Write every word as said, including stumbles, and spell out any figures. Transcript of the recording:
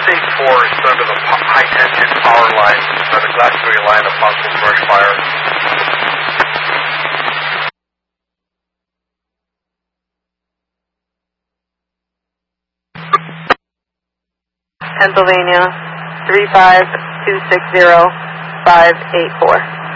eight four is under the high tension power line, uh, the Glastonbury line of possible brush fire. Pennsylvania, three five two six zero five eight four.